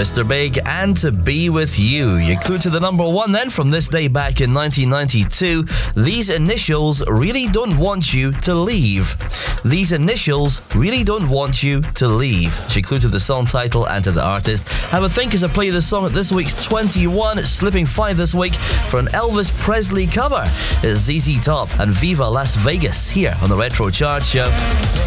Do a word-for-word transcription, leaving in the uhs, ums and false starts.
Mister Big and To Be With You. Your clue to the number one then from this day back in nineteen ninety-two. These initials really don't want you to leave. These initials really don't want you to leave. It's your clue to the song title and to the artist. Have a think as I play this song at this week's twenty-one. It's slipping five this week for an Elvis Presley cover. It's Z Z Top and Viva Las Vegas here on the Retro Chart Show.